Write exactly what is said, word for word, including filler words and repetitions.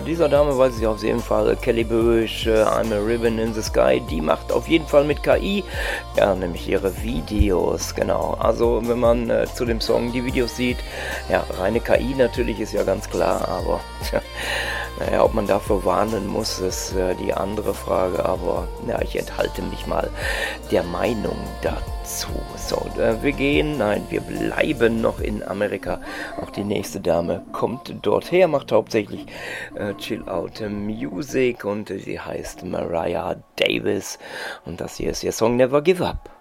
dieser Dame weiß ich auf jeden Fall, Kelly Bush, äh, I'm a Ribbon in the Sky, die macht auf jeden Fall mit K I, ja, nämlich ihre Videos, genau. Also wenn man äh, zu dem Song die Videos sieht, ja, reine K I natürlich ist ja ganz klar, aber tja, naja, ob man dafür warnen muss, ist äh, die andere Frage, aber ja, ich enthalte mich mal der Meinung dazu. So, äh, wir gehen, nein, wir bleiben noch in Amerika. Auch die nächste Dame kommt dort her, macht hauptsächlich äh, Chill-Out Music und äh, sie heißt Mariah Davis und das hier ist ihr Song Never Give Up.